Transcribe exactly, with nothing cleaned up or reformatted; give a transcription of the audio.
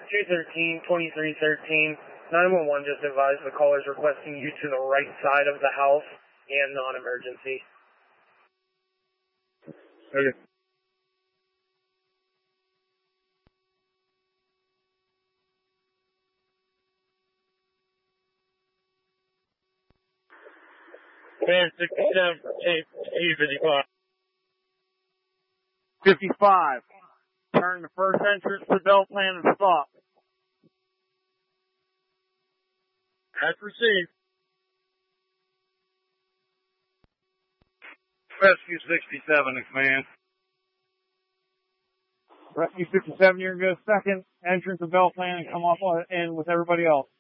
two thirteen, twenty-three thirteen. nine one one just advised the caller's requesting you to the right side of the house and non-emergency. Okay. Van sixty-seven, eight fifty-five. fifty-five. Turn the first entrance to Bell Plan and stop. That's received. Rescue sixty-seven, command. Rescue sixty-seven, you're going to go second entrance to Bell Plan and come off in with everybody else.